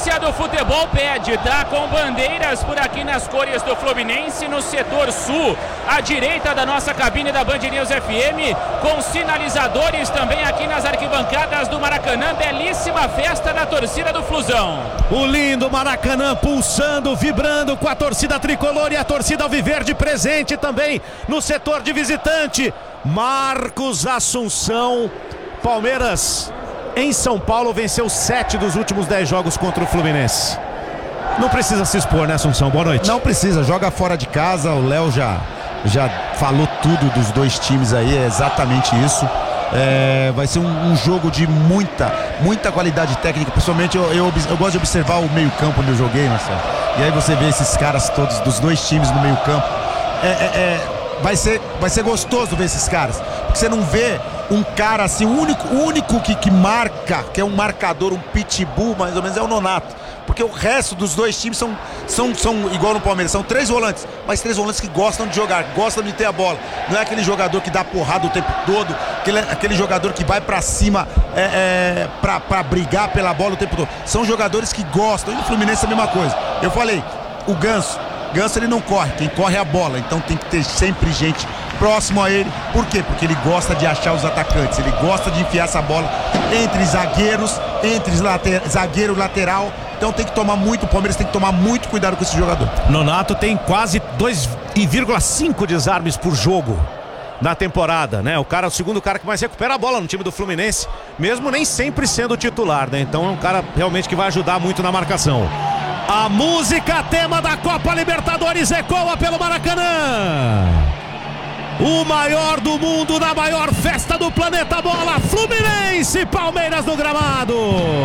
essência do futebol pede, tá? Com bandeiras por aqui nas cores do Fluminense, no setor sul, à direita da nossa cabine da Band News FM, com sinalizadores também aqui nas arquibancadas do Maracanã. Belíssima festa da torcida do Flusão. O lindo Maracanã pulsando, vibrando com a torcida tricolor e a torcida alviverde presente também no setor de visitante. Marcos Assunção. Palmeiras em São Paulo venceu 7 dos últimos 10 jogos contra o Fluminense. Não precisa se expor, né, Assunção? Boa noite. Não precisa, joga fora de casa. O Léo já falou tudo dos dois times aí, é exatamente isso. Vai ser um jogo de muita qualidade técnica. Principalmente eu gosto de observar o meio campo onde eu joguei, Marcelo. E aí você vê esses caras todos dos dois times no meio campo. Vai ser gostoso ver esses caras, porque você não vê um cara assim, o único que marca, que é um marcador, um pitbull mais ou menos, é o Nonato, porque o resto dos dois times são igual no Palmeiras, são 3 volantes, mas 3 volantes que gostam de jogar, gostam de ter a bola. Não é aquele jogador que dá porrada o tempo todo, aquele jogador que vai pra cima pra brigar pela bola o tempo todo. São jogadores que gostam, e no Fluminense é a mesma coisa. Eu falei, o Ganso ele não corre, quem corre é a bola, então tem que ter sempre gente próximo a ele. Por quê? Porque ele gosta de achar os atacantes, ele gosta de enfiar essa bola entre zagueiros, zagueiro e lateral. Então o Palmeiras tem que tomar muito cuidado com esse jogador. Nonato tem quase 2,5 desarmes por jogo na temporada, né? O segundo cara que mais recupera a bola no time do Fluminense, mesmo nem sempre sendo titular, né? Então é um cara realmente que vai ajudar muito na marcação. A música tema da Copa Libertadores ecoa pelo Maracanã. O maior do mundo na maior festa do planeta bola. Fluminense e Palmeiras no gramado.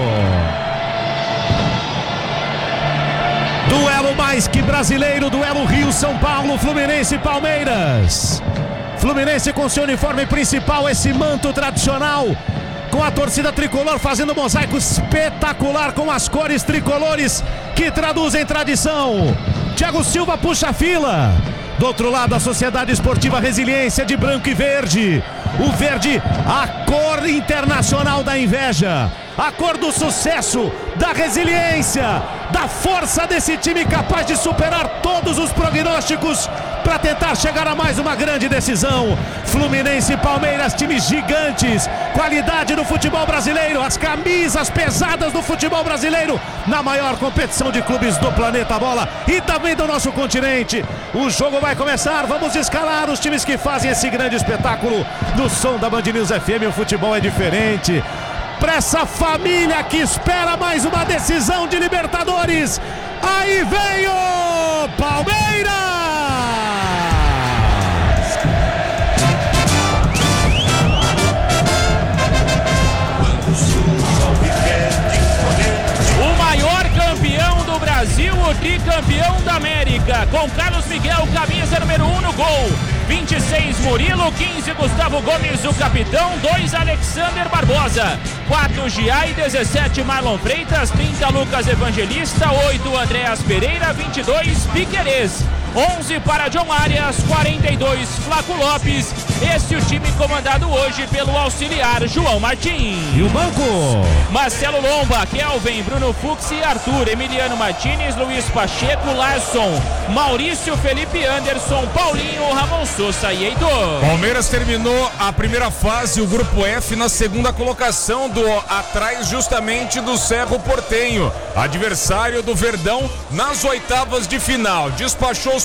Duelo mais que brasileiro, duelo Rio-São Paulo, Fluminense e Palmeiras. Fluminense com seu uniforme principal, esse manto tradicional, com a torcida tricolor fazendo um mosaico espetacular com as cores tricolores que traduzem tradição. Thiago Silva puxa a fila. Do outro lado, a Sociedade Esportiva Resiliência de branco e verde. O verde, a cor internacional da inveja, a cor do sucesso, da resiliência, da força desse time capaz de superar todos os prognósticos para tentar chegar a mais uma grande decisão. Fluminense e Palmeiras, times gigantes, qualidade do futebol brasileiro, as camisas pesadas do futebol brasileiro na maior competição de clubes do planeta bola e também do nosso continente. O jogo vai começar, vamos escalar os times que fazem esse grande espetáculo. No som da Band News FM, o futebol é diferente. Para essa família que espera mais uma decisão de Libertadores, aí vem o Palmeiras! O maior campeão do Brasil, o tricampeão da América, com Carlos Miguel, camisa número 1 no gol. 26 Murilo, 15 Gustavo Gomes, o capitão, 2 Alexander Barbosa, 4 Giai, 17 Marlon Freitas, 30 Lucas Evangelista, 8 Andréas Pereira, 22 Piquerez, 11 para John Arias, 42 Flaco Lopes. Esse é o time comandado hoje pelo auxiliar João Martins. E o banco? Marcelo Lomba, Kelvin, Bruno Fux e Arthur, Emiliano Martins, Luiz Pacheco, Larson, Maurício, Felipe Anderson, Paulinho, Ramon Sousa e Heitor. Palmeiras terminou a primeira fase, o grupo F, na segunda colocação, atrás justamente do Cerro Porteño, adversário do Verdão nas oitavas de final. Despachou os